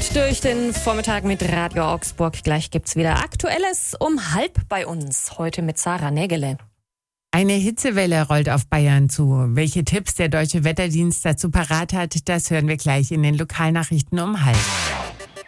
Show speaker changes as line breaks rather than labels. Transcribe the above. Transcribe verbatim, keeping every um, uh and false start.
durch den Vormittag mit Radio Augsburg. Gleich gibt's wieder Aktuelles um halb bei uns. Heute mit Sarah Nägele.
Eine Hitzewelle rollt auf Bayern zu. Welche Tipps der Deutsche Wetterdienst dazu parat hat, das hören wir gleich in den Lokalnachrichten um halb.